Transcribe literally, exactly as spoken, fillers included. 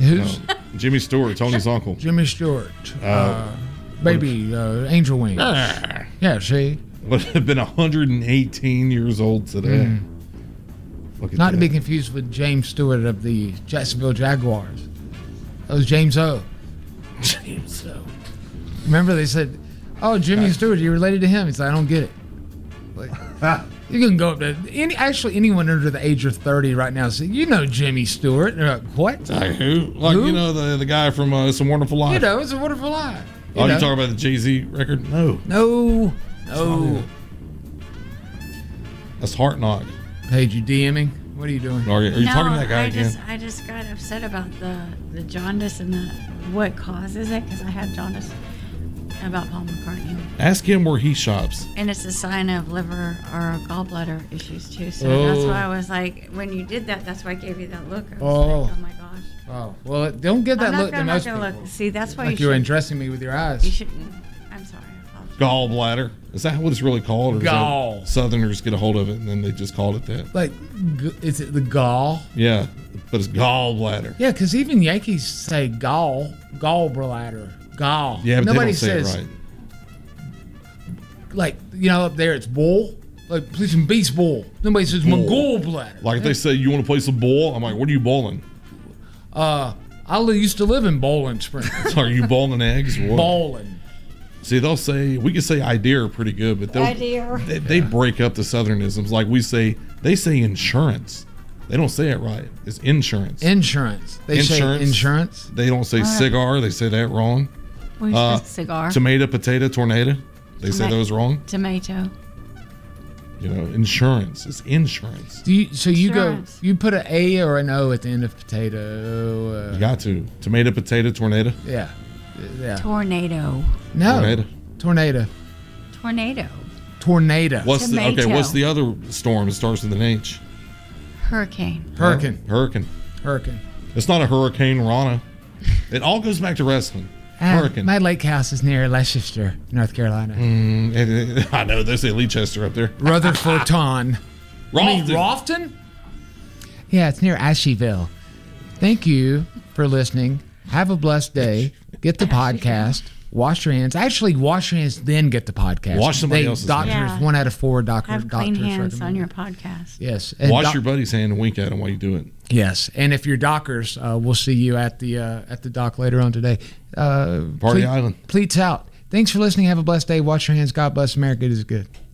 Who's No, Jimmy Stewart, Tony's uncle. Jimmy Stewart? Uh, Uh, baby, uh, Angel Wings. Yeah, see? Would have been one hundred eighteen years old today. Mm. Look at Not to that. be confused with James Stewart of the Jacksonville Jaguars. That was James O. James O. Remember they said, "Oh, Jimmy Stewart, you related to him?" He's like, "I don't get it." Like, you can go up to any. Actually, anyone under the age of thirty right now say, "You know Jimmy Stewart?" They're like, "What?" Like who? Like Who? you know the the guy from uh, It's a Wonderful Life. You know, It's a Wonderful Life. You oh, know. you talking about the Jay-Z record? No, No, no. that's Heart Knock. Paige, you DMing? What are you doing? Are you, are you no, talking to that guy I again? Just, I just got upset about the, the jaundice and the what causes it because I had jaundice about Paul McCartney. Ask him where he shops. And it's a sign of liver or gallbladder issues too. So Oh. that's why I was like, when you did that, that's why I gave you that look. I was Oh. like, oh my gosh. Oh, well, don't give that I'm not look to gonna, most I'm not people. gonna look. See, that's why Like you you're should. undressing me with your eyes. You shouldn't. I'm sorry. I apologize. Gallbladder. Is that what it's really called? Or is that Gall. Southerners get a hold of it and then they just called it that. Like, g- is it the gall? Yeah, but it's gallbladder. Yeah, because even Yankees say gall, gallbladder, gall. Yeah, but Nobody they don't say says, it right. like, you know, up there it's bull. Like, play some baseball. Nobody says my Bull. gallbladder. Like if they say, you want to play some ball? I'm like, what are you bowling? Uh, I li- used to live in Bowling Springs. Are you bowling eggs or what? Bowling. See, they'll say, we can say idea pretty good, but they'll, Idea. they, they break up the Southernisms. Like we say, they say insurance. They don't say it right. It's insurance. Insurance. They Insurance. say insurance. They don't say cigar. They say that wrong. We Uh, said cigar. Tomato, potato, tornado. They say Toma- those wrong. Tomato. You know, insurance. It's insurance. Do you, so you Insurance. go, you put an A or an O at the end of potato. Uh, You got to. Tomato, potato, tornado. yeah. Yeah. Tornado. No. Tornado. Tornado. Tornado. Tornado. What's the okay? Tomato. What's the other storm that starts with an H? Hurricane. Hurricane. Hurricane. Hurricane. It's not a hurricane, Rana. It all goes back to wrestling. Ah, Hurricane. my lake house is near Leicester, North Carolina. Mm, it- it- I know. They say Leicester up there. Rutherford Tawn. I mean, Ralston. Ralston? Yeah, it's near Asheville. Thank you for listening. Have a blessed day. Get the podcast. Wash your hands. Actually, wash your hands, then get the podcast. Wash somebody They- else's doctors, hands. One out of four doctor, Have doctors clean hands recommend on it. your podcast. Yes. And Wash doc- your buddy's hand and wink at him while you do it. Yes, and if you're dockers, uh, we'll see you at the uh, at the dock later on today. Uh, Party ple- Island. Pleats out. Thanks for listening. Have a blessed day. Wash your hands. God bless America. It is good.